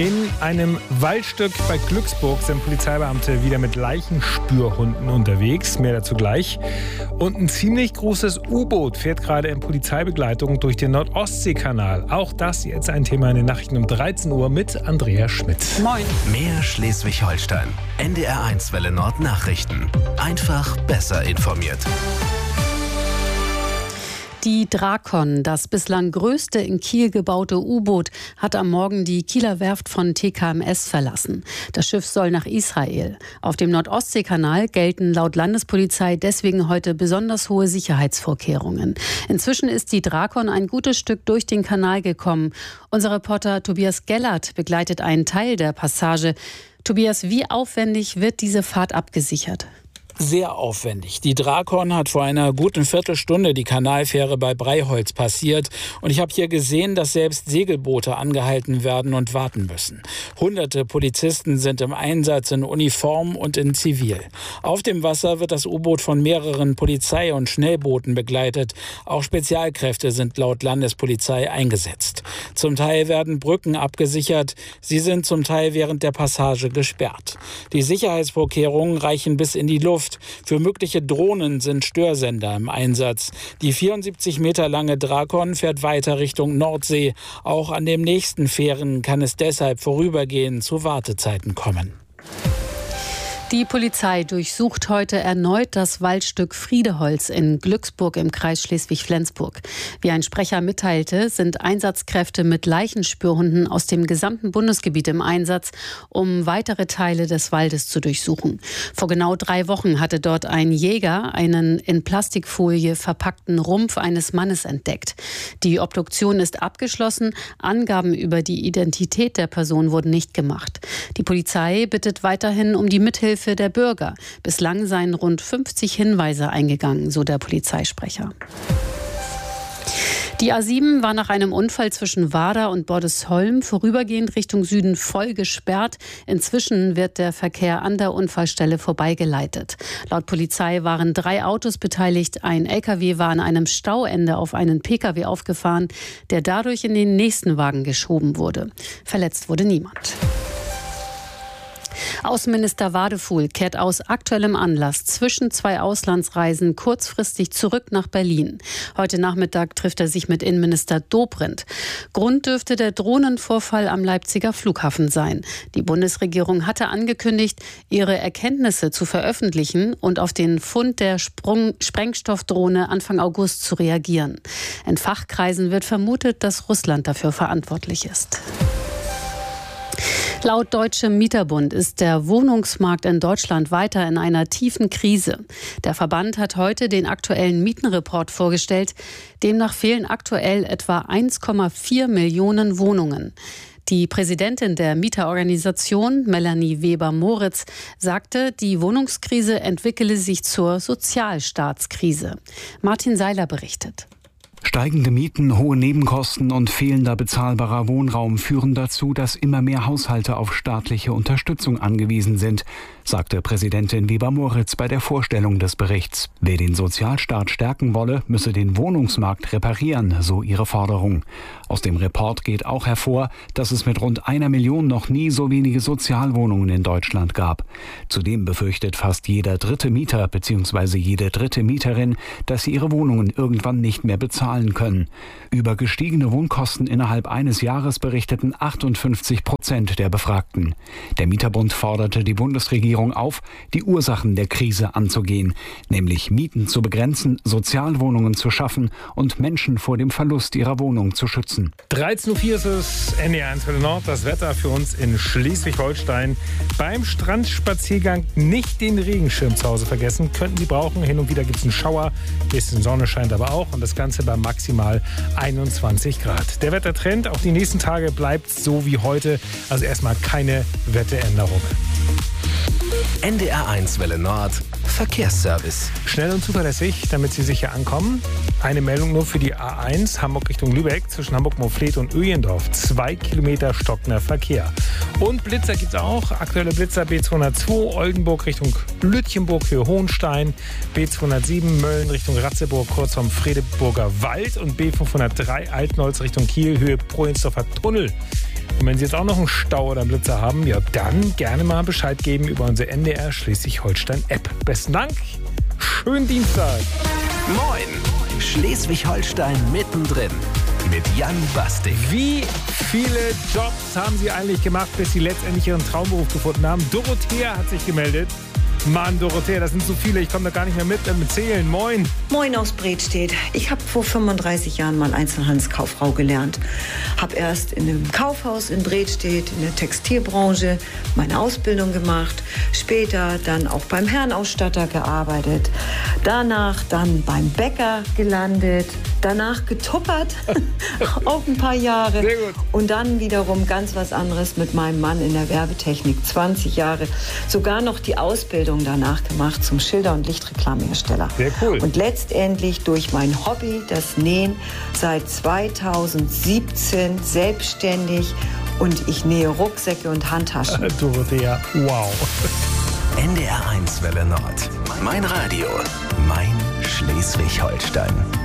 In einem Waldstück bei Glücksburg sind Polizeibeamte wieder mit Leichenspürhunden unterwegs. Mehr dazu gleich. Und ein ziemlich großes U-Boot fährt gerade in Polizeibegleitung durch den Nordostseekanal. Auch das jetzt ein Thema in den Nachrichten um 13 Uhr mit Andrea Schmidt. Moin. Mehr Schleswig-Holstein. NDR1 Welle Nord Nachrichten. Einfach besser informiert. Die Drakon, das bislang größte in Kiel gebaute U-Boot, hat am Morgen die Kieler Werft von TKMS verlassen. Das Schiff soll nach Israel. Auf dem Nordostseekanal gelten laut Landespolizei deswegen heute besonders hohe Sicherheitsvorkehrungen. Inzwischen ist die Drakon ein gutes Stück durch den Kanal gekommen. Unser Reporter Tobias Gellert begleitet einen Teil der Passage. Tobias, wie aufwendig wird diese Fahrt abgesichert? Sehr aufwendig. Die Drakon hat vor einer guten Viertelstunde die Kanalfähre bei Breiholz passiert. Und ich habe hier gesehen, dass selbst Segelboote angehalten werden und warten müssen. Hunderte Polizisten sind im Einsatz in Uniform und in Zivil. Auf dem Wasser wird das U-Boot von mehreren Polizei- und Schnellbooten begleitet. Auch Spezialkräfte sind laut Landespolizei eingesetzt. Zum Teil werden Brücken abgesichert. Sie sind zum Teil während der Passage gesperrt. Die Sicherheitsvorkehrungen reichen bis in die Luft. Für mögliche Drohnen sind Störsender im Einsatz. Die 74 Meter lange Drakon fährt weiter Richtung Nordsee. Auch an den nächsten Fähren kann es deshalb vorübergehend zu Wartezeiten kommen. Die Polizei durchsucht heute erneut das Waldstück Friedeholz in Glücksburg im Kreis Schleswig-Flensburg. Wie ein Sprecher mitteilte, sind Einsatzkräfte mit Leichenspürhunden aus dem gesamten Bundesgebiet im Einsatz, um weitere Teile des Waldes zu durchsuchen. Vor genau 3 Wochen hatte dort ein Jäger einen in Plastikfolie verpackten Rumpf eines Mannes entdeckt. Die Obduktion ist abgeschlossen. Angaben über die Identität der Person wurden nicht gemacht. Die Polizei bittet weiterhin um die Mithilfe der Bürger. Bislang seien rund 50 Hinweise eingegangen, so der Polizeisprecher. Die A7 war nach einem Unfall zwischen Warda und Bordesholm vorübergehend Richtung Süden voll gesperrt. Inzwischen wird der Verkehr an der Unfallstelle vorbeigeleitet. Laut Polizei waren 3 Autos beteiligt. Ein LKW war an einem Stauende auf einen Pkw aufgefahren, der dadurch in den nächsten Wagen geschoben wurde. Verletzt wurde niemand. Außenminister Wadefuhl kehrt aus aktuellem Anlass zwischen 2 Auslandsreisen kurzfristig zurück nach Berlin. Heute Nachmittag trifft er sich mit Innenminister Dobrindt. Grund dürfte der Drohnenvorfall am Leipziger Flughafen sein. Die Bundesregierung hatte angekündigt, ihre Erkenntnisse zu veröffentlichen und auf den Fund der Sprengstoffdrohne Anfang August zu reagieren. In Fachkreisen wird vermutet, dass Russland dafür verantwortlich ist. Laut Deutschem Mieterbund ist der Wohnungsmarkt in Deutschland weiter in einer tiefen Krise. Der Verband hat heute den aktuellen Mietenreport vorgestellt. Demnach fehlen aktuell etwa 1,4 Millionen Wohnungen. Die Präsidentin der Mieterorganisation, Melanie Weber-Moritz, sagte, die Wohnungskrise entwickele sich zur Sozialstaatskrise. Martin Seiler berichtet. Steigende Mieten, hohe Nebenkosten und fehlender bezahlbarer Wohnraum führen dazu, dass immer mehr Haushalte auf staatliche Unterstützung angewiesen sind, sagte Präsidentin Weber-Moritz bei der Vorstellung des Berichts. Wer den Sozialstaat stärken wolle, müsse den Wohnungsmarkt reparieren, so ihre Forderung. Aus dem Report geht auch hervor, dass es mit rund 1 Million noch nie so wenige Sozialwohnungen in Deutschland gab. Zudem befürchtet fast jeder 3. Mieter bzw. jede 3. Mieterin, dass sie ihre Wohnungen irgendwann nicht mehr bezahlen können. Über gestiegene Wohnkosten innerhalb eines Jahres berichteten 58% der Befragten. Der Mieterbund forderte die Bundesregierung auf, die Ursachen der Krise anzugehen, nämlich Mieten zu begrenzen, Sozialwohnungen zu schaffen und Menschen vor dem Verlust ihrer Wohnung zu schützen. 13.04 Uhr ist es, NDR1 Welle Nord, das Wetter für uns in Schleswig-Holstein. Beim Strandspaziergang nicht den Regenschirm zu Hause vergessen, könnten Sie brauchen. Hin und wieder gibt es einen Schauer, bisschen Sonne scheint aber auch und das Ganze bei maximal 21 Grad. Der Wettertrend auch die nächsten Tage bleibt so wie heute, also erstmal keine Wetteränderungen. NDR1 Welle Nord Verkehrsservice. Schnell und zuverlässig, damit Sie sicher ankommen. Eine Meldung nur für die A1 Hamburg Richtung Lübeck zwischen Hamburg-Moorfleet und Öjendorf. 2 Kilometer stockender Verkehr. Und Blitzer gibt es auch. Aktuelle Blitzer B202 Oldenburg Richtung Lütchenburg, Höhe Hohenstein. B207 Mölln Richtung Ratzeburg kurz vom Fredeburger Wald. Und B503 Altenholz Richtung Kiel, Höhe Prohensdorfer Tunnel. Und wenn Sie jetzt auch noch einen Stau oder einen Blitzer haben, ja, dann gerne mal Bescheid geben über unsere NDR Schleswig-Holstein-App. Besten Dank. Schönen Dienstag. Moin. Schleswig-Holstein mittendrin. Mit Jan Bastik. Wie viele Jobs haben Sie eigentlich gemacht, bis Sie letztendlich Ihren Traumberuf gefunden haben? Dorothea hat sich gemeldet. Mann, Dorothea, das sind so viele, ich komme da gar nicht mehr mit Zählen. Moin. Moin aus Bredstedt. Ich habe vor 35 Jahren mal Einzelhandelskauffrau gelernt. Habe erst in einem Kaufhaus in Bredstedt, in der Textilbranche, meine Ausbildung gemacht. Später dann auch beim Herrenausstatter gearbeitet. Danach dann beim Bäcker gelandet. Danach getuppert, auch ein paar Jahre. Sehr gut. Und dann wiederum ganz was anderes mit meinem Mann in der Werbetechnik. 20 Jahre. Sogar noch die Ausbildung danach gemacht zum Schilder- und Lichtreklamehersteller. Sehr cool. Und letztendlich durch mein Hobby, das Nähen, seit 2017 selbstständig. Und ich nähe Rucksäcke und Handtaschen. Dorothea, wow. NDR 1 Welle Nord. Mein Radio. Mein Schleswig-Holstein.